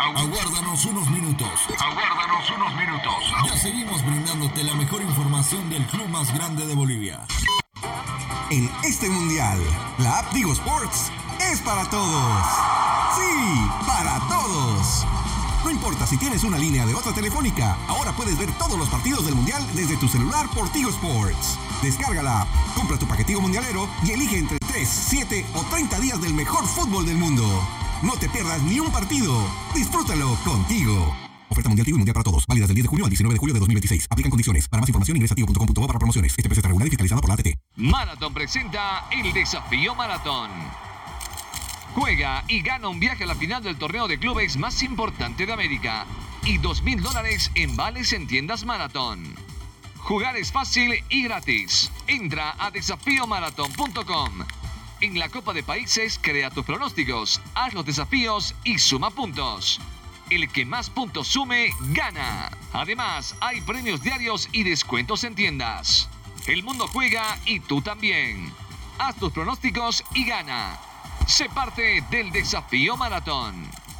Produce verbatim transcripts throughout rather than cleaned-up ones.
Aguárdanos unos minutos. Aguárdanos unos minutos. Ya seguimos brindándote la mejor información del club más grande de Bolivia. En este mundial, la app Tigo Sports es para todos. Sí, para todos. No importa si tienes una línea de otra telefónica, ahora puedes ver todos los partidos del mundial desde tu celular por Tigo Sports. Descarga la app, compra tu paquetico mundialero y elige entre tres, siete o treinta días del mejor fútbol del mundo. No te pierdas ni un partido. Disfrútalo contigo. Oferta mundial Tigo y mundial para todos. Válidas del diez de junio al diecinueve de julio de dos mil veintiséis. Aplican condiciones. Para más información ingresa a tigo punto com punto bo para promociones. Este precio está regulado y fiscalizado por la A T T. Marathon presenta el Desafío Maratón. Juega y gana un viaje a la final del torneo de clubes más importante de América y dos mil dólares en vales en tiendas Marathon. Jugar es fácil y gratis. Entra a desafío maratón punto com. En la Copa de Países, crea tus pronósticos, haz los desafíos y suma puntos. El que más puntos sume, gana. Además, hay premios diarios y descuentos en tiendas. El mundo juega y tú también. Haz tus pronósticos y gana. Sé parte del Desafío Maratón.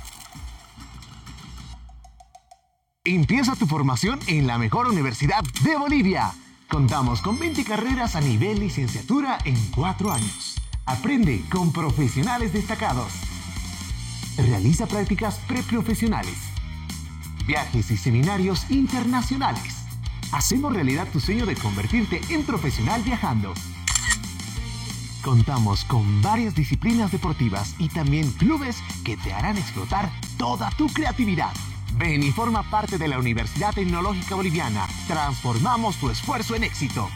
Empieza tu formación en la mejor universidad de Bolivia. Contamos con veinte carreras a nivel licenciatura en cuatro años. Aprende con profesionales destacados. Realiza prácticas preprofesionales. Viajes y seminarios internacionales. Hacemos realidad tu sueño de convertirte en profesional viajando. Contamos con varias disciplinas deportivas y también clubes que te harán explotar toda tu creatividad. Ven y forma parte de la Universidad Tecnológica Boliviana. Transformamos tu esfuerzo en éxito.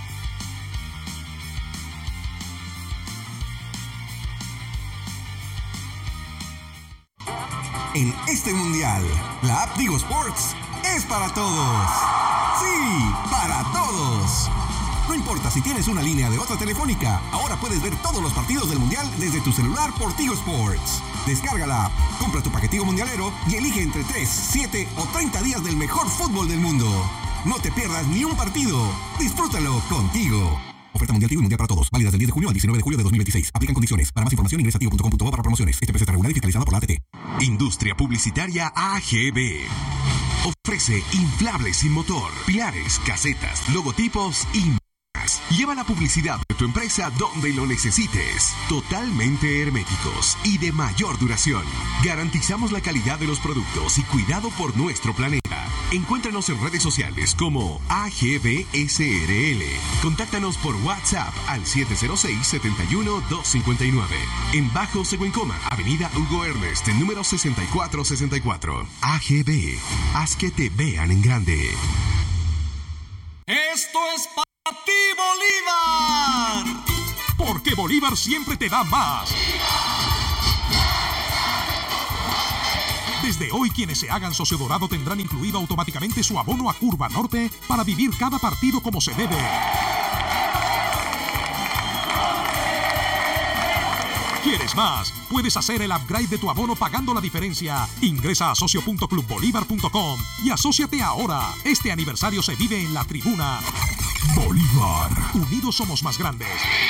En este mundial, la app Tigo Sports es para todos. Sí, para todos. No importa si tienes una línea de otra telefónica, ahora puedes ver todos los partidos del mundial desde tu celular por Tigo Sports. Descarga la app, compra tu paquetico mundialero y elige entre tres, siete o treinta días del mejor fútbol del mundo. No te pierdas ni un partido. Disfrútalo contigo. Oferta mundial Tigo y mundial para todos. Válidas del diez de junio al diecinueve de julio de dos mil veintiséis. Aplican condiciones. Para más información ingresa a tigo punto com punto bo para promociones. Este precio está regulado y fiscalizado por la A T T. Industria Publicitaria A G B. Ofrece inflables sin motor, pilares, casetas, logotipos y más. Lleva la publicidad de tu empresa donde lo necesites. Totalmente herméticos y de mayor duración. Garantizamos la calidad de los productos y cuidado por nuestro planeta. Encuéntranos en redes sociales como A G B S R L. Contáctanos por WhatsApp al siete cero seis, siete uno, dos cinco nueve. En Bajo Seguencoma, Avenida Hugo Ernest, número sesenta y cuatro sesenta y cuatro. A G B. Haz que te vean en grande. Esto es para ti, Bolívar. Porque Bolívar siempre te da más. Desde hoy, quienes se hagan socio dorado tendrán incluido automáticamente su abono a Curva Norte para vivir cada partido como se debe. ¿Quieres más? Puedes hacer el upgrade de tu abono pagando la diferencia. Ingresa a socio punto club bolívar punto com y asóciate ahora. Este aniversario se vive en la tribuna Bolívar. Unidos somos más grandes.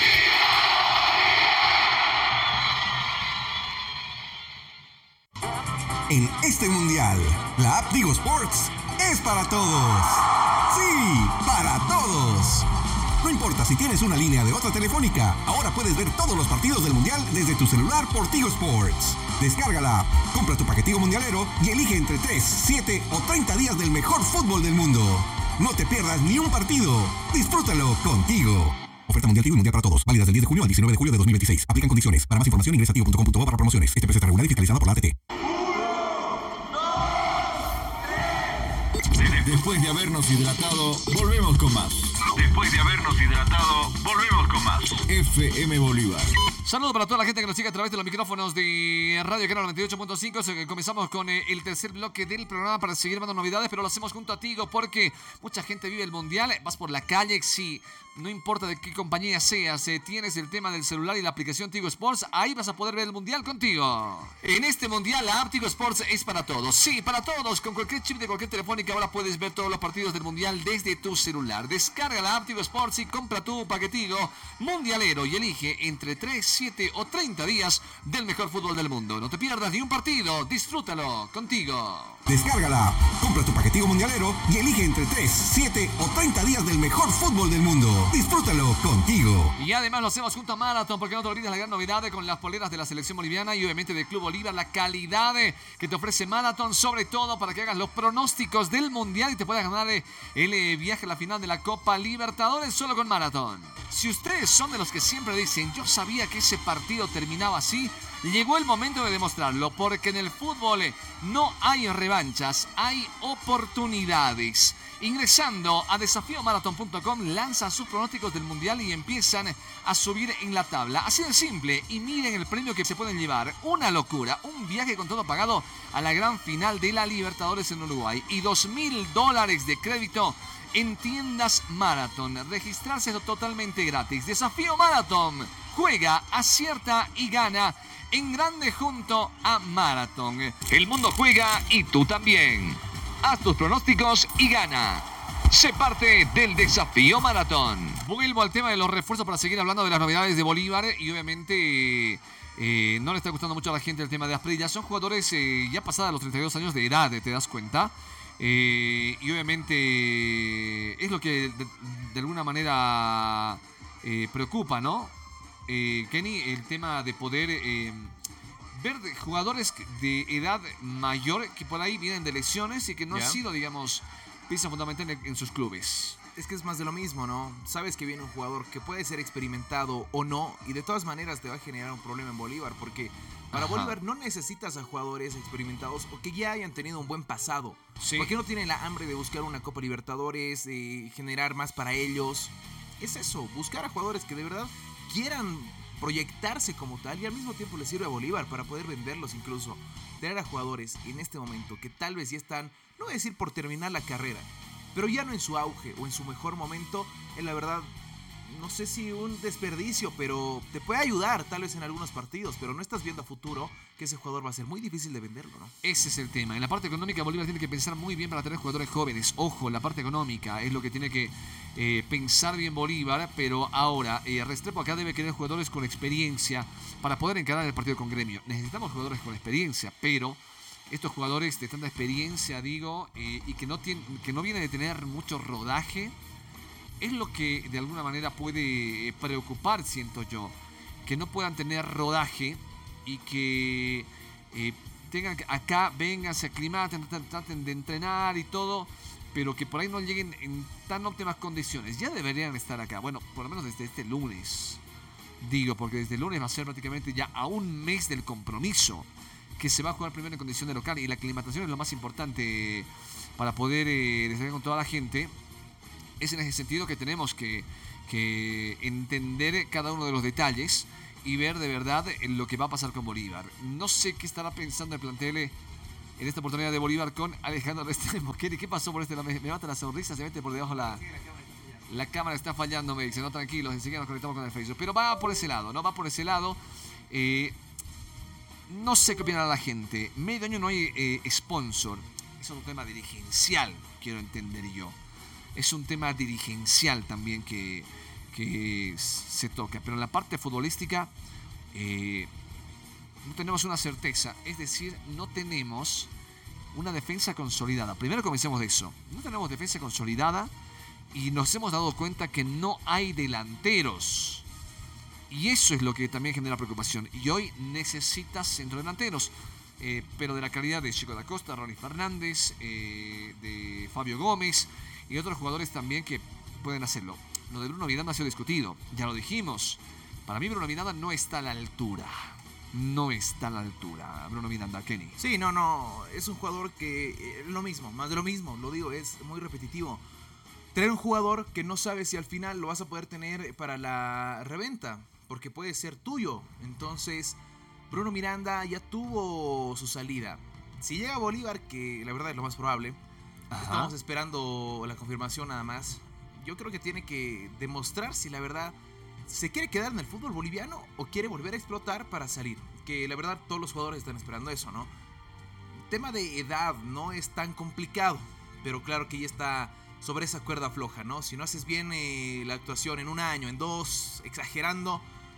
En este mundial, la app Tigo Sports es para todos. Sí, para todos. No importa si tienes una línea de otra telefónica, ahora puedes ver todos los partidos del mundial desde tu celular por Tigo Sports. Descarga la app, compra tu paquetico mundialero y elige entre tres, siete o treinta días del mejor fútbol del mundo. No te pierdas ni un partido. Disfrútalo contigo. Oferta mundial Tigo y mundial para todos. Válidas del diez de junio al diecinueve de julio de dos mil veintiséis. Aplican condiciones. Para más información ingresa a tigo punto com punto bo para promociones. Este precio está regulado y fiscalizado por la A T T. Después de habernos hidratado, volvemos con más. Después de habernos hidratado, volvemos con más. F M Bolívar. Saludos para toda la gente que nos sigue a través de los micrófonos de Radio Canal noventa y ocho punto cinco. Comenzamos con eh, el tercer bloque del programa para seguir dando novedades, pero lo hacemos junto a Tigo porque mucha gente vive el mundial. Vas por la calle, sí, no importa de qué compañía seas, eh, tienes el tema del celular y la aplicación Tigo Sports, ahí vas a poder ver el mundial contigo. En este mundial la app Tigo Sports es para todos, sí, para todos. Con cualquier chip de cualquier telefónica ahora puedes ver todos los partidos del mundial desde tu celular. Descarga la app Tigo Sports y compra tu paquetigo mundialero y elige entre tres siete o treinta días del mejor fútbol del mundo. No te pierdas ni un partido, disfrútalo contigo. Descárgala, compra tu paquetico mundialero y elige entre tres, siete o treinta días del mejor fútbol del mundo. Disfrútalo contigo. Y además lo hacemos junto a Marathon, porque no te olvides la gran novedad con las poleras de la selección boliviana y obviamente del Club Bolívar, la calidad que te ofrece Marathon, sobre todo para que hagas los pronósticos del mundial y te puedas ganar el viaje a la final de la Copa Libertadores solo con Marathon. Si ustedes son de los que siempre dicen, yo sabía que ese partido terminaba así, llegó el momento de demostrarlo, porque en el fútbol no hay revanchas, hay oportunidades. Ingresando a desafío marathon punto com, lanzan sus pronósticos del mundial y empiezan a subir en la tabla. Así de simple, y miren el premio que se pueden llevar. Una locura, un viaje con todo pagado a la gran final de la Libertadores en Uruguay y dos mil dólares de crédito en tiendas Marathon. Registrarse es totalmente gratis. Desafío Marathon. Juega, acierta y gana en grande junto a Marathon. El mundo juega y tú también. Haz tus pronósticos y gana. Sé parte del desafío Marathon. Vuelvo al tema de los refuerzos para seguir hablando de las novedades de Bolívar. Y obviamente eh, no le está gustando mucho a la gente el tema de Asprilla. Son jugadores eh, ya pasados los treinta y dos años de edad, ¿te das cuenta? Eh, y obviamente es lo que de, de alguna manera eh, preocupa, ¿no? Eh, Kenny, el tema de poder eh, ver de jugadores de edad mayor que por ahí vienen de lesiones y que no yeah. han sido, digamos, pieza fundamental en, en sus clubes. Es que es más de lo mismo, ¿no? Sabes que viene un jugador que puede ser experimentado o no, y de todas maneras te va a generar un problema en Bolívar, porque para Ajá. Bolívar no necesitas a jugadores experimentados o que ya hayan tenido un buen pasado. Sí. Porque no tienen la hambre de buscar una Copa Libertadores, de generar más para ellos. Es eso, buscar a jugadores que de verdad quieran proyectarse como tal, y al mismo tiempo les sirve a Bolívar para poder venderlos incluso. Tener a jugadores en este momento que tal vez ya están, no voy a decir por terminar la carrera, pero ya no en su auge o en su mejor momento, es la verdad, no sé si un desperdicio, pero te puede ayudar tal vez en algunos partidos, pero no estás viendo a futuro que ese jugador va a ser muy difícil de venderlo, ¿no? Ese es el tema. En la parte económica, Bolívar tiene que pensar muy bien para tener jugadores jóvenes. Ojo, la parte económica es lo que tiene que eh, pensar bien Bolívar, pero ahora eh, Restrepo acá debe querer jugadores con experiencia para poder encarar el partido con Gremio. Necesitamos jugadores con experiencia, pero estos jugadores de tanta experiencia, digo, eh, y que no, tienen, que no vienen de tener mucho rodaje, es lo que de alguna manera puede preocupar, siento yo. Que no puedan tener rodaje y que eh, tengan que acá, vengan, se aclimaten, traten de entrenar y todo, pero que por ahí no lleguen en tan óptimas condiciones. Ya deberían estar acá, bueno, por lo menos desde este lunes. Digo, porque desde el lunes va a ser prácticamente ya a un mes del compromiso, que se va a jugar primero en condición de local, y la aclimatación es lo más importante para poder eh, desarrollar con toda la gente. Es en ese sentido que tenemos que, que entender cada uno de los detalles y ver de verdad lo que va a pasar con Bolívar. No sé qué estará pensando el plantel en esta oportunidad de Bolívar con Alejandro Restrepo. ¿Qué pasó por este lado? Me, me mata la sonrisa, se mete por debajo la... La cámara está fallando, me dice, no, tranquilos, enseguida nos conectamos con el Facebook. Pero va por ese lado, ¿no? Va por ese lado. Eh, no sé qué opinará la gente. Medio año no hay eh, sponsor. Es un tema dirigencial, quiero entender yo. Es un tema dirigencial también que, que se toca. Pero en la parte futbolística eh, no tenemos una certeza. Es decir, no tenemos una defensa consolidada. Primero comencemos de eso. No tenemos defensa consolidada. Y nos hemos dado cuenta que no hay delanteros. Y eso es lo que también genera preocupación. Y hoy necesitas centrodelanteros. Eh, pero de la calidad de Chico da Costa, Ronnie Fernández, eh, de Fabio Gómez y otros jugadores también que pueden hacerlo. Lo de Bruno Miranda ha sido discutido. Ya lo dijimos. Para mí Bruno Miranda no está a la altura. No está a la altura Bruno Miranda, Kenny. Sí, no, no. Es un jugador que eh, lo mismo, más de lo mismo. Lo digo, es muy repetitivo. Tener un jugador que no sabes si al final lo vas a poder tener para la reventa, porque puede ser tuyo. Entonces, Bruno Miranda ya tuvo su salida. Si llega a Bolívar, que la verdad es lo más probable, Ajá. estamos esperando la confirmación nada más. Yo creo que tiene que demostrar si la verdad se quiere quedar en el fútbol boliviano o quiere volver a explotar para salir. Que la verdad todos los jugadores están esperando eso, ¿no? El tema de edad no es tan complicado, pero claro que ya está sobre esa cuerda floja, ¿no? Si no haces bien eh, la actuación en un año, en dos, exagerando,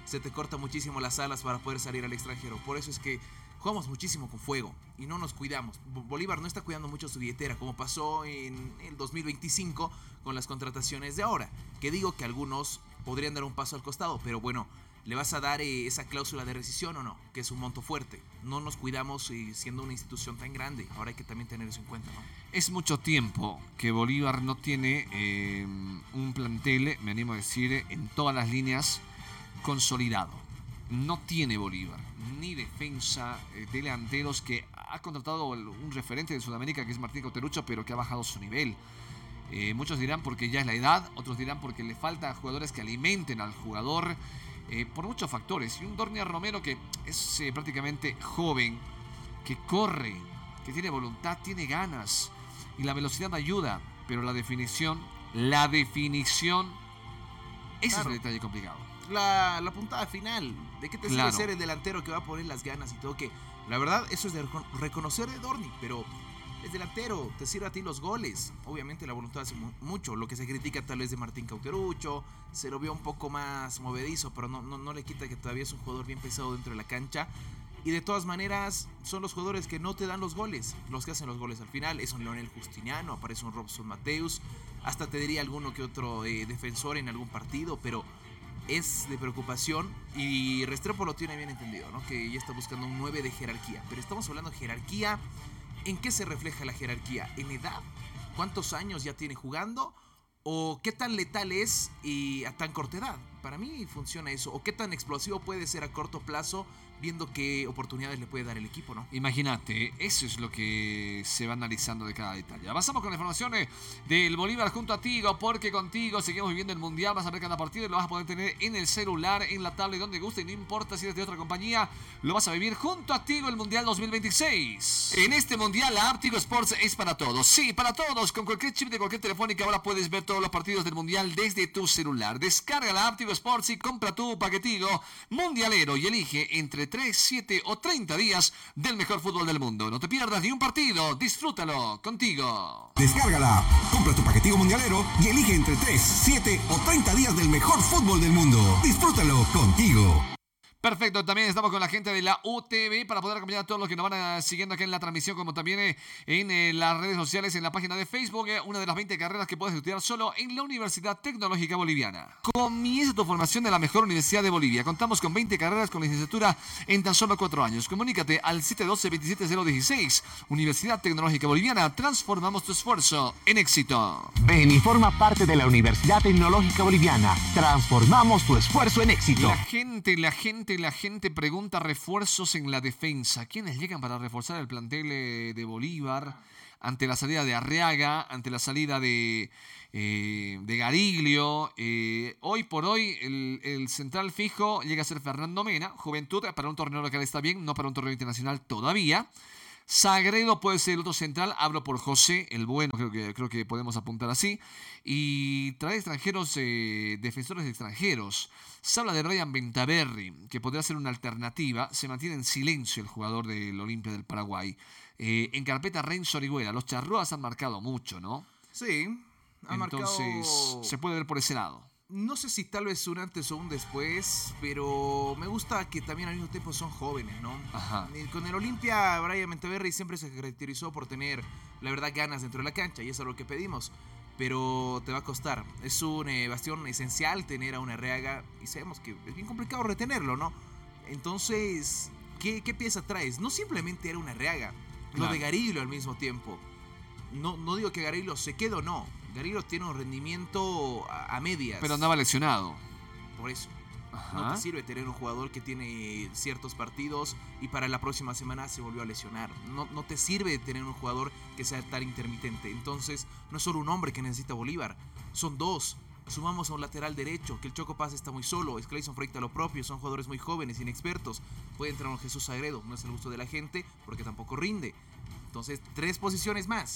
se te corta muchísimo las alas para poder salir al extranjero. Por eso es que jugamos muchísimo con fuego y no nos cuidamos. Bolívar no está cuidando mucho su billetera, como pasó en el dos mil veinticinco con las contrataciones de ahora. Que digo que algunos podrían dar un paso al costado, pero bueno, ¿le vas a dar eh, esa cláusula de rescisión o no? Que es un monto fuerte. No nos cuidamos eh, siendo una institución tan grande. Ahora hay que también tener eso en cuenta, ¿no? Es mucho tiempo que Bolívar no tiene eh, un plantel, me animo a decir, en todas las líneas consolidado. No tiene Bolívar ni defensa, eh, delanteros, que ha contratado un referente de Sudamérica que es Martín Cauterucho, pero que ha bajado su nivel. Eh, muchos dirán porque ya es la edad, otros dirán porque le falta jugadores que alimenten al jugador, eh, por muchos factores. Y un Dornia Romero que es eh, prácticamente joven, que corre, que tiene voluntad, tiene ganas, y la velocidad ayuda, pero la definición, la definición, ese claro. es el detalle complicado. La, la puntada final, ¿de qué te Claro. sirve ser el delantero que va a poner las ganas y todo? Que la verdad, eso es de recon- reconocer de Dorni, pero es delantero, te sirve a ti los goles. Obviamente la voluntad hace mu- mucho. Lo que se critica tal vez de Martín Cauterucho, se lo vio un poco más movedizo, pero no, no, no le quita que todavía es un jugador bien pesado dentro de la cancha. Y de todas maneras, son los jugadores que no te dan los goles, los que hacen los goles al final. Es un Leonel Justiniano, aparece un Robson Mateus, hasta te diría alguno que otro eh, defensor en algún partido, pero es de preocupación. Y Restrepo lo tiene bien entendido, ¿no? Que ya está buscando un nueve de jerarquía. Pero estamos hablando de jerarquía. ¿En qué se refleja la jerarquía? ¿En edad? ¿Cuántos años ya tiene jugando? ¿O qué tan letal es y a tan corta edad? Para mí funciona eso. ¿O qué tan explosivo puede ser a corto plazo, viendo qué oportunidades le puede dar el equipo, ¿no? Imagínate, eso es lo que se va analizando de cada detalle. Avanzamos con la información del Bolívar junto a Tigo, porque contigo seguimos viviendo el Mundial. Vas a ver cada partido y lo vas a poder tener en el celular, en la tablet, donde guste, y no importa si eres de otra compañía, lo vas a vivir junto a Tigo el Mundial dos mil veintiséis. En este Mundial, la app Tigo Sports es para todos. Sí, para todos. Con cualquier chip de cualquier telefónica ahora puedes ver todos los partidos del Mundial desde tu celular. Descarga la app Tigo Sports y compra tu paquetigo mundialero y elige entre tres, siete o treinta días del mejor fútbol del mundo. No te pierdas ni un partido, disfrútalo contigo. Descárgala, compra tu paquetigo mundialero y elige entre tres, siete o treinta días del mejor fútbol del mundo. Disfrútalo contigo. Perfecto, también estamos con la gente de la U T V para poder acompañar a todos los que nos van a, siguiendo aquí en la transmisión, como también eh, en eh, las redes sociales, en la página de Facebook, eh, una de las veinte carreras que puedes estudiar solo en la Universidad Tecnológica Boliviana. Comienza tu formación en la mejor universidad de Bolivia. Contamos con veinte carreras con licenciatura en tan solo cuatro años. Comunícate al siete uno dos, veintisiete cero dieciséis. Universidad Tecnológica Boliviana, transformamos tu esfuerzo en éxito. Ven y forma parte de la Universidad Tecnológica Boliviana. Transformamos tu esfuerzo en éxito. La gente, la gente, la gente pregunta refuerzos en la defensa. ¿Quiénes llegan para reforzar el plantel eh, de Bolívar ante la salida de Arriaga, ante la salida de, eh, de Gariglio? Eh, hoy por hoy el, el central fijo llega a ser Fernando Mena. Juventud para un torneo local está bien, no para un torneo internacional todavía. Sagredo puede ser el otro central. Hablo por José, el bueno, creo que, creo que podemos apuntar así. Y trae extranjeros, eh, defensores extranjeros. Se habla de Ryan Bentaberri, que podría ser una alternativa. Se mantiene en silencio el jugador del Olimpia del Paraguay. Eh, en carpeta Renzo Orihuela. Los charrúas han marcado mucho, ¿no? Sí, ha Entonces, marcado... se puede ver por ese lado. No sé si tal vez un antes o un después, pero me gusta que también al mismo tiempo son jóvenes, ¿no? Ajá. Con el Olimpia, Brian Bentaberri siempre se caracterizó por tener, la verdad, ganas dentro de la cancha, y eso es lo que pedimos. Pero te va a costar. Es un eh, bastión esencial tener a un Arriaga, y sabemos que es bien complicado retenerlo, ¿no? Entonces, ¿qué, qué pieza traes? No simplemente era un Arriaga, Claro. lo de Gariglio al mismo tiempo. No, no digo que Gariglio se quede o no. Gariglio tiene un rendimiento a, a medias. Pero andaba lesionado. Por eso. Ajá. No te sirve tener un jugador que tiene ciertos partidos y para la próxima semana se volvió a lesionar. No, no te sirve tener un jugador que sea tan intermitente. Entonces, no es solo un hombre que necesita Bolívar, son dos. Sumamos a un lateral derecho, que el Choco Paz está muy solo, es Clayson Freita lo propio, son jugadores muy jóvenes, inexpertos. Puede entrar un Jesús Sagredo, no es el gusto de la gente, porque tampoco rinde. Entonces, tres posiciones más.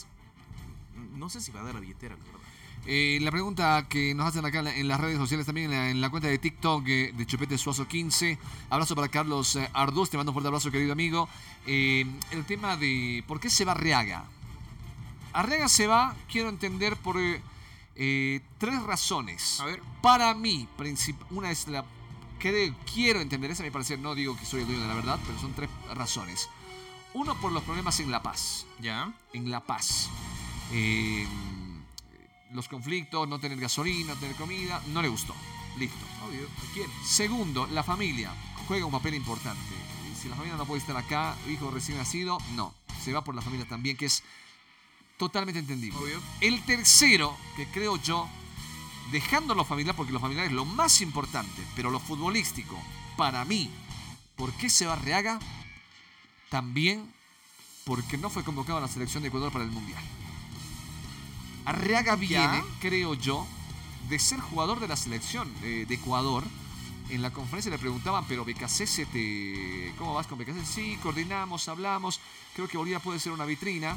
No sé si va a dar la billetera, la verdad. Eh, la pregunta que nos hacen acá en las redes sociales, también en la, en la cuenta de TikTok eh, de Chupete Suazo quince. Abrazo para Carlos eh, Arduz, te mando un fuerte abrazo, querido amigo. Eh, el tema de por qué se va Arriaga. Arriaga se va, quiero entender, por eh, eh, tres razones. A ver. Para mí, princip- una es la creo, quiero entender, esa a mi parecer, no digo que soy el dueño de la verdad, pero son tres razones. Uno, por los problemas en La Paz. ¿Ya? En La Paz. Eh, los conflictos, no tener gasolina, no tener comida, no le gustó. Listo. Obvio. ¿A quién? Segundo, la familia juega un papel importante. Si la familia no puede estar acá, hijo recién nacido, no. Se va por la familia también, que es totalmente entendible. Obvio. El tercero, que creo yo, dejando lo familiar, porque lo familiar es lo más importante, pero lo futbolístico, para mí, ¿por qué se va Arriaga? También porque no fue convocado a la selección de Ecuador para el Mundial. Arriaga viene, ¿Ya? creo yo, de ser jugador de la selección eh, de Ecuador. En la conferencia le preguntaban, pero B K C se te... ¿Cómo vas con B K C? Sí, coordinamos, hablamos. Creo que Bolivia puede ser una vitrina.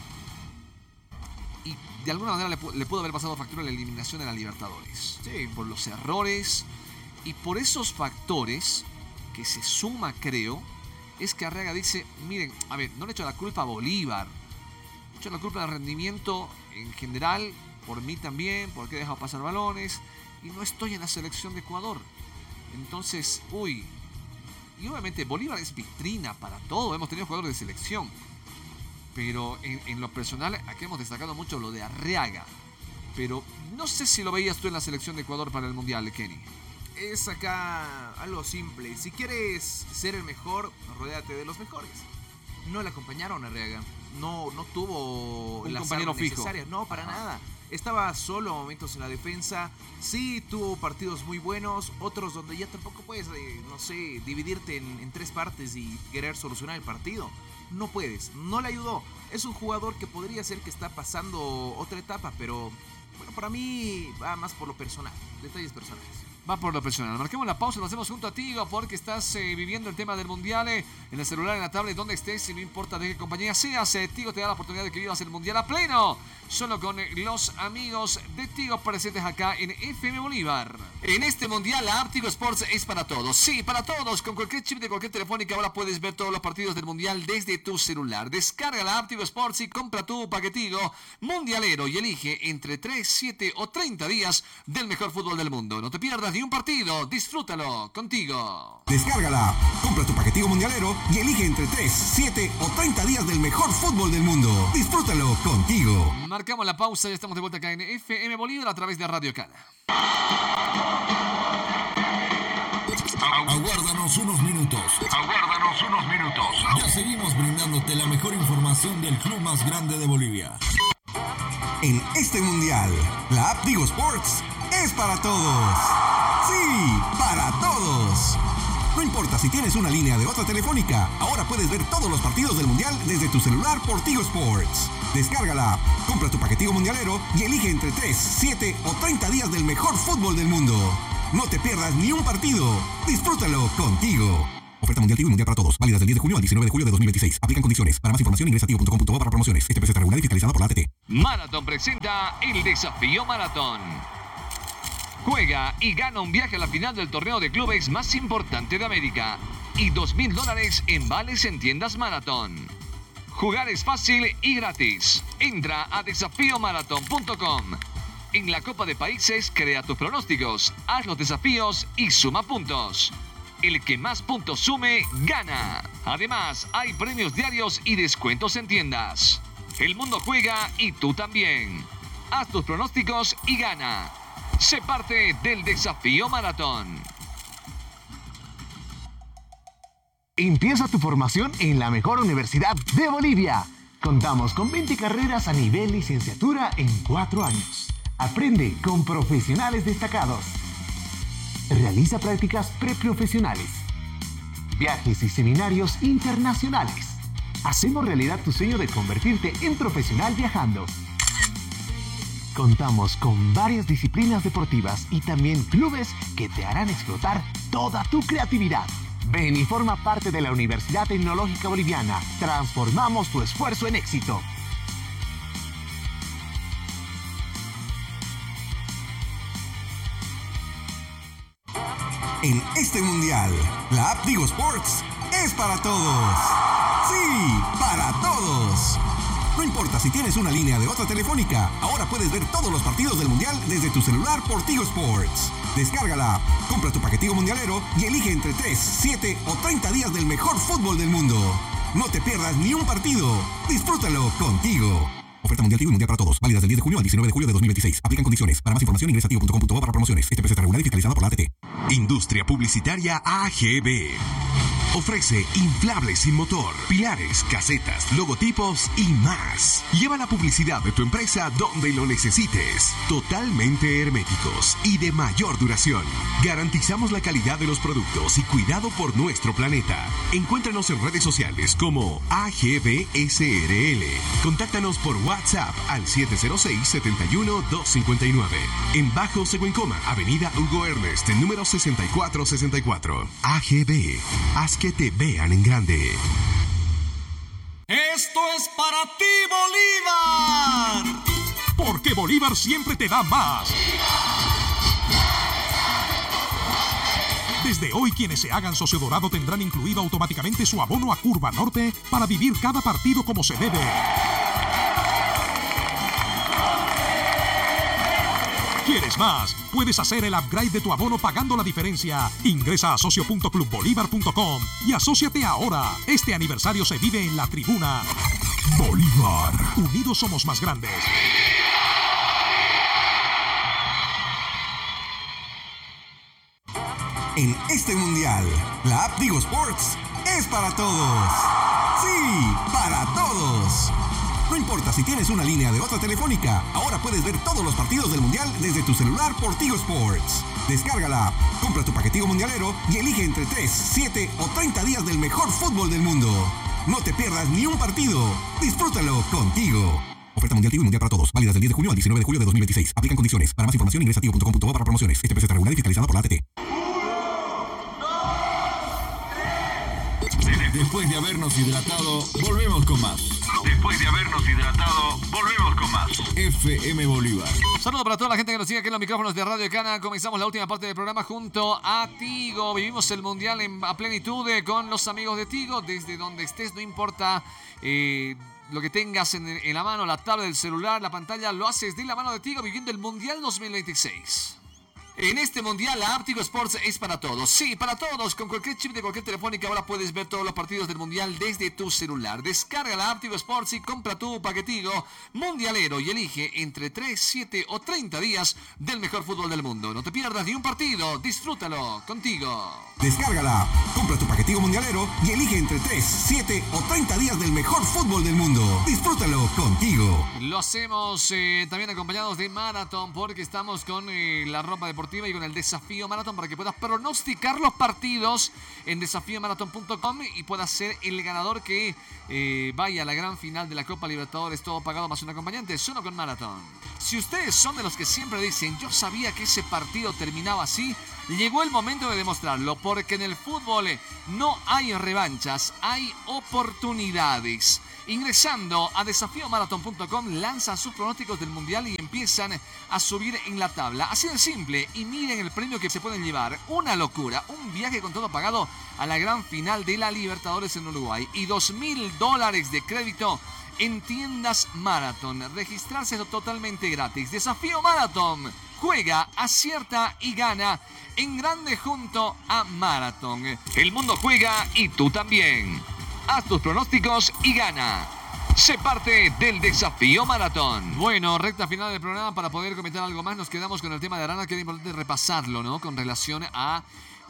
Y de alguna manera le, pu- le pudo haber pasado factura la eliminación de la Libertadores. Sí. Por los errores. Y por esos factores que se suma, creo, es que Arriaga dice, miren, a ver, no le echo la culpa a Bolívar. Le echo la culpa al rendimiento en general, por mí también, porque he dejado pasar balones. Y no estoy en la selección de Ecuador. Entonces, uy, y obviamente Bolívar es vitrina para todo, hemos tenido jugadores de selección, pero en, en lo personal, aquí hemos destacado mucho lo de Arriaga, pero no sé si lo veías tú en la selección de Ecuador para el Mundial, Kenny. Es acá algo simple. Si quieres ser el mejor, rodéate de los mejores. No le acompañaron a Arriaga. No, no tuvo Un las compañero armas fijo. necesarias. No, para Ajá. nada. Estaba solo a momentos en la defensa. Sí, tuvo partidos muy buenos. Otros donde ya tampoco puedes, eh, no sé, dividirte en, en tres partes y querer solucionar el partido. No puedes. No le ayudó. Es un jugador que podría ser que está pasando otra etapa, pero bueno, para mí va más por lo personal. Detalles personales. Va por lo personal. Marquemos la pausa, lo hacemos junto a Tigo porque estás eh, viviendo el tema del Mundial eh, en el celular, en la tablet, donde estés, y no importa de qué compañía seas, eh, Tigo te da la oportunidad de que vivas el Mundial a pleno. Solo con eh, los amigos de Tigo presentes acá en F M Bolívar. En este Mundial, la app Tigo Sports es para todos. Sí, para todos. Con cualquier chip de cualquier telefónica ahora puedes ver todos los partidos del Mundial desde tu celular. Descarga la app Tigo Sports y compra tu paquetigo mundialero y elige entre tres, siete o treinta días del mejor fútbol del mundo. No te pierdas ni un partido. Disfrútalo contigo. Descárgala, compra tu paquetigo mundialero y elige entre tres, siete o treinta días del mejor fútbol del mundo. Disfrútalo contigo. Marcamos la pausa y estamos de vuelta acá en F M Bolívar a través de Radio Cana. Aguárdanos unos minutos. Aguárdanos unos minutos. Ya seguimos brindándote la mejor información del club más grande de Bolivia. En este mundial, la app Tigo Sports es para todos. Sí, para todos. No importa si tienes una línea de otra telefónica, ahora puedes ver todos los partidos del mundial desde tu celular por Tigo Sports. Descárgala, compra tu paquetigo mundialero y elige entre tres, siete o treinta días del mejor fútbol del mundo. No te pierdas ni un partido. Disfrútalo contigo. Oferta mundial Tigo y mundial para todos. Válidas del diez de junio al diecinueve de julio de dos mil veintiséis. Aplican condiciones. Para más información ingresa a tigo punto com punto bo para promociones. Este precio está regulado y fiscalizado por la A T T. Marathon presenta el Desafío Maratón. Juega y gana un viaje a la final del torneo de clubes más importante de América y dos mil dólares en vales en tiendas Marathon. Jugar es fácil y gratis. Entra a desafío maratón punto com. En la Copa de Países, crea tus pronósticos, haz los desafíos y suma puntos. El que más puntos sume, gana. Además, hay premios diarios y descuentos en tiendas. El mundo juega y tú también. Haz tus pronósticos y gana. Sé parte del Desafío Maratón. Empieza tu formación en la mejor universidad de Bolivia. Contamos con veinte carreras a nivel licenciatura en cuatro años. Aprende con profesionales destacados. Realiza prácticas preprofesionales. Viajes y seminarios internacionales. Hacemos realidad tu sueño de convertirte en profesional viajando. Contamos con varias disciplinas deportivas y también clubes que te harán explotar toda tu creatividad. Ven y forma parte de la Universidad Tecnológica Boliviana. Transformamos tu esfuerzo en éxito. En este mundial, la app Tigo Sports es para todos. Sí, para todos. No importa si tienes una línea de otra telefónica, ahora puedes ver todos los partidos del mundial desde tu celular por Tigo Sports. Descarga la app, compra tu paquetico mundialero y elige entre tres, siete o treinta días del mejor fútbol del mundo. No te pierdas ni un partido. Disfrútalo contigo. Oferta mundial Tigo y mundial para todos. Válidas del diez de junio al diecinueve de julio de dos mil veintiséis. Aplican condiciones. Para más información ingresa a tigo punto com punto bo para promociones. Este precio está regulado y fiscalizado por la A T T. Industria Publicitaria A G B. Ofrece inflables sin motor, pilares, casetas, logotipos y más. Lleva la publicidad de tu empresa donde lo necesites. Totalmente herméticos y de mayor duración. Garantizamos la calidad de los productos y cuidado por nuestro planeta. Encuéntranos en redes sociales como A G B S R L. Contáctanos por WhatsApp al siete cero seis, siete uno, dos cinco nueve. En Bajo Seguencoma, Avenida Hugo Ernest, número sesenta y cuatro sesenta y cuatro. A G B. Haz que te vean en grande. Esto es para ti, Bolívar. Porque Bolívar siempre te da más. Desde hoy, quienes se hagan socio dorado tendrán incluido automáticamente su abono a Curva Norte para vivir cada partido como se debe. ¿Quieres más? Puedes hacer el upgrade de tu abono pagando la diferencia. Ingresa a socio punto club bolívar punto com y asóciate ahora. Este aniversario se vive en la tribuna. Bolívar. Unidos somos más grandes. En este mundial, la app Tigo Sports es para todos. Sí, para todos. No importa si tienes una línea de otra telefónica, ahora puedes ver todos los partidos del mundial desde tu celular por Tigo Sports. Descarga la app, compra tu paquetico mundialero y elige entre tres, siete o treinta días del mejor fútbol del mundo. No te pierdas ni un partido. Disfrútalo contigo. Oferta mundial Tigo y mundial para todos. Válidas del diez de junio al diecinueve de julio de dos mil veintiséis. Aplican condiciones. Para más información ingresa a tigo punto com punto bo para promociones. Este precio está regulado y fiscalizado por la A T T. Después de habernos hidratado, volvemos con más. Después de habernos hidratado, volvemos con más. F M Bolívar. Saludos para toda la gente que nos sigue aquí en los micrófonos de Radio Cana. Comenzamos la última parte del programa junto a Tigo. Vivimos el mundial en, a plenitud eh, con los amigos de Tigo. Desde donde estés, no importa eh, lo que tengas en, en la mano, la tablet, el celular, la pantalla, lo haces de la mano de Tigo viviendo el mundial dos mil veintiséis. En este mundial, la app Tigo Sports es para todos. Sí, para todos. Con cualquier chip de cualquier telefónica ahora puedes ver todos los partidos del mundial desde tu celular. Descarga la app Tigo Sports y compra tu paquetigo mundialero y elige entre tres, siete o treinta días del mejor fútbol del mundo. No te pierdas ni un partido. Disfrútalo contigo. Descarga la app, compra tu paquetigo mundialero y elige entre tres, siete o treinta días del mejor fútbol del mundo. Disfrútalo contigo. Lo hacemos eh, también acompañados de Marathon porque estamos con eh, la ropa deportiva y con el desafío Marathon para que puedas pronosticar los partidos en desafío maratón punto com y puedas ser el ganador que eh, vaya a la gran final de la Copa Libertadores, todo pagado más un acompañante, solo con Marathon. Si ustedes son de los que siempre dicen yo sabía que ese partido terminaba así, llegó el momento de demostrarlo, porque en el fútbol no hay revanchas, hay oportunidades. Ingresando a desafío maratón punto com, lanzan sus pronósticos del mundial y empiezan a subir en la tabla. Así de simple, y miren el premio que se pueden llevar. Una locura, un viaje con todo pagado a la gran final de la Libertadores en Uruguay y dos mil dólares de crédito en tiendas Marathon. Registrarse es totalmente gratis. Desafío Marathon. Juega, acierta y gana en grande junto a Marathon. El mundo juega y tú también. Haz tus pronósticos y gana. Sé parte del desafío Maratón. Bueno, recta final del programa. Para poder comentar algo más, nos quedamos con el tema de Arana, que es importante repasarlo, ¿no? Con relación a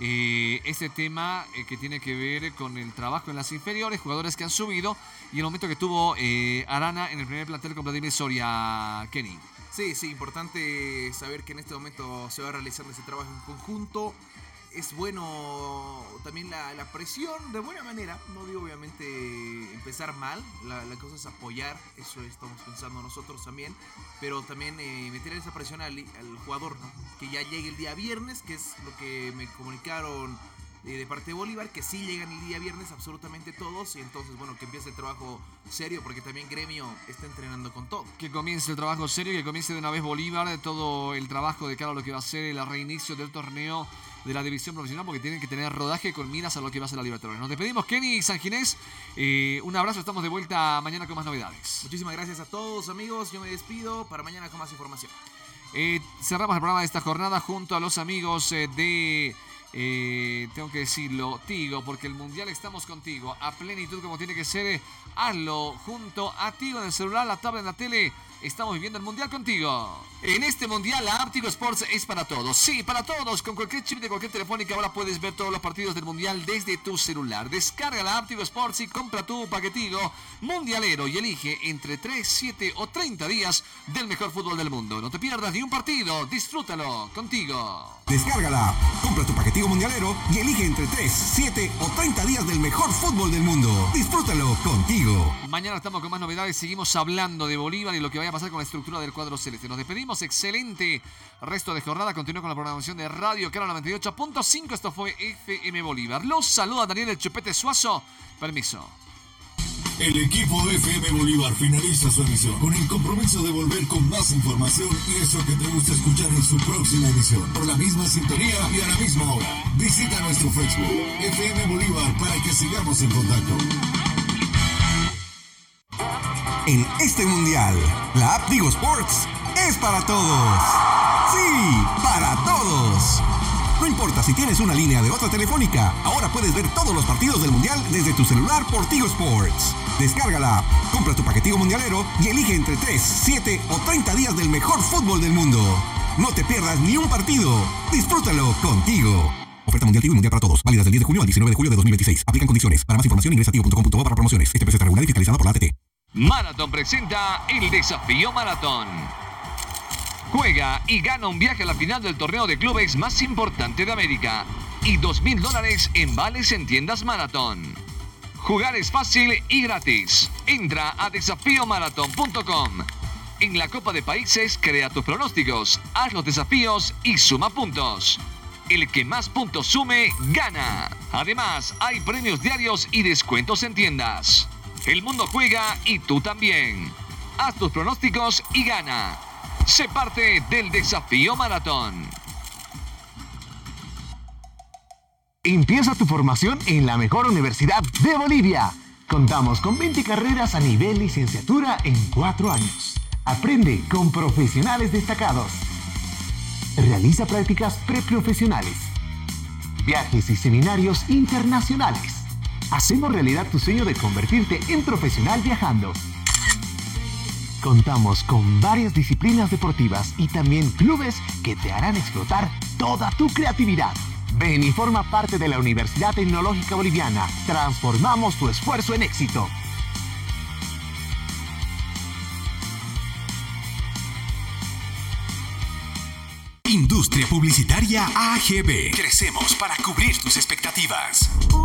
eh, este tema eh, que tiene que ver con el trabajo en las inferiores, jugadores que han subido y el momento que tuvo eh, Arana en el primer plantel con Vladimir Soria. Kenny. Sí, sí, importante saber que en este momento se va realizando ese trabajo en conjunto. Es bueno también la, la presión de buena manera, no digo obviamente empezar mal, la, la cosa es apoyar, eso estamos pensando nosotros también, pero también eh, meter esa presión al, al jugador, ¿no? Que ya llegue el día viernes, que es lo que me comunicaron eh, de parte de Bolívar, que sí llegan el día viernes absolutamente todos, y entonces bueno, que empiece el trabajo serio, porque también Gremio está entrenando con todo. Que comience el trabajo serio, que comience de una vez Bolívar, todo el trabajo de cara a lo que va a ser el reinicio del torneo de la división profesional, porque tienen que tener rodaje con miras a lo que va a ser la Libertadores. Nos despedimos, Kenny San Ginés. Eh, un abrazo, estamos de vuelta mañana con más novedades. Muchísimas gracias a todos, amigos. Yo me despido, para mañana con más información. Eh, cerramos el programa de esta jornada junto a los amigos eh, de... Eh, tengo que decirlo, Tigo, porque el Mundial estamos contigo a plenitud como tiene que ser. eh, Hazlo junto a Tigo en el celular, la tablet, en la tele. Estamos viviendo el Mundial contigo. En este Mundial la app Tigo Sports es para todos. Sí, para todos. Con cualquier chip de cualquier telefónica ahora puedes ver todos los partidos del Mundial desde tu celular. Descarga la app Tigo Sports y compra tu paquetigo mundialero y elige entre tres, siete o treinta días del mejor fútbol del mundo. No te pierdas ni un partido. Disfrútalo contigo. Descárgala, compra tu paquetigo mundialero y elige entre tres, siete o treinta días del mejor fútbol del mundo. Disfrútalo contigo. Mañana estamos con más novedades. Seguimos hablando de Bolívar y lo que vaya a pasar con la estructura del cuadro celeste. Nos despedimos. Excelente resto de jornada. Continúa con la programación de Radio Caro noventa y ocho punto cinco. Esto fue F M Bolívar. Los saluda Daniel El Chupete Suazo. Permiso. El equipo de F M Bolívar finaliza su emisión con el compromiso de volver con más información y eso que te gusta escuchar en su próxima emisión. Por la misma sintonía y a la misma hora. Visita nuestro Facebook, F M Bolívar, para que sigamos en contacto. En este mundial, la app Tigo Sports es para todos. Sí, para todos. No importa si tienes una línea de otra telefónica, ahora puedes ver todos los partidos del mundial desde tu celular por Tigo Sports. Descárgala, compra tu paquetigo mundialero y elige entre tres, siete o treinta días del mejor fútbol del mundo. No te pierdas ni un partido. Disfrútalo contigo. Oferta mundial Tigo y mundial para todos. Válidas del diez de junio al diecinueve de julio de dos mil veintiséis. Aplican condiciones. Para más información ingresa a tigo punto com punto bo para promociones. Este precio está regulado y fiscalizado por la A T T. Marathon presenta el Desafío Maratón. Juega y gana un viaje a la final del torneo de clubes más importante de América y dos mil dólares en vales en tiendas Marathon. Jugar es fácil y gratis. Entra a desafío maratón punto com. En la Copa de Países crea tus pronósticos, haz los desafíos y suma puntos. El que más puntos sume, gana. Además, hay premios diarios y descuentos en tiendas. El mundo juega y tú también. Haz tus pronósticos y gana. Sé parte del Desafío Maratón. Empieza tu formación en la mejor universidad de Bolivia. Contamos con veinte carreras a nivel licenciatura en cuatro años. Aprende con profesionales destacados. Realiza prácticas preprofesionales. Viajes y seminarios internacionales. Hacemos realidad tu sueño de convertirte en profesional viajando. Contamos con varias disciplinas deportivas y también clubes que te harán explotar toda tu creatividad. Ven y forma parte de la Universidad Tecnológica Boliviana. Transformamos tu esfuerzo en éxito. Industria Publicitaria A G B. Crecemos para cubrir tus expectativas.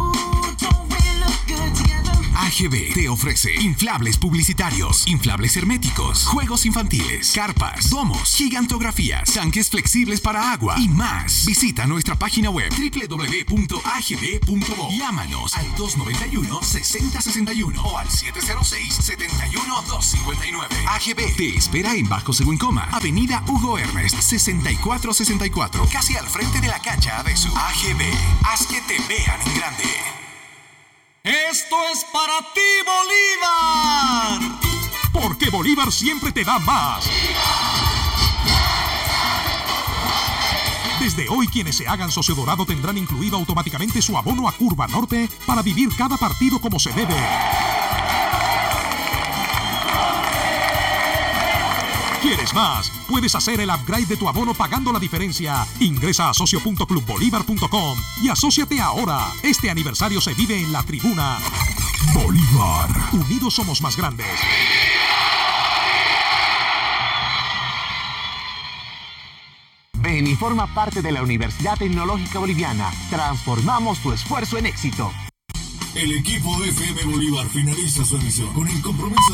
A G B te ofrece inflables publicitarios, inflables herméticos, juegos infantiles, carpas, domos, gigantografías, tanques flexibles para agua y más. Visita nuestra página web doble u doble u doble u punto a g b punto bo. Llámanos al dos noventa y uno, sesenta sesenta y uno o al siete cero seis, setenta y uno, doscientos cincuenta y nueve. A G B te espera en Bajo Según Coma, Avenida Hugo Ernest, sesenta y cuatro sesenta y cuatro, casi al frente de la cancha de su A G B. Haz que te vean en grande. Esto es para ti, Bolívar. Porque Bolívar siempre te da más. Desde hoy, quienes se hagan socio dorado tendrán incluido automáticamente su abono a Curva Norte para vivir cada partido como se debe. ¿Quieres más? Puedes hacer el upgrade de tu abono pagando la diferencia. Ingresa a socio punto club bolívar punto com y asóciate ahora. Este aniversario se vive en la tribuna. Bolívar. Unidos somos más grandes. Ven y forma parte de la Universidad Tecnológica Boliviana. Transformamos tu esfuerzo en éxito. El equipo de F M Bolívar finaliza su emisión con el compromiso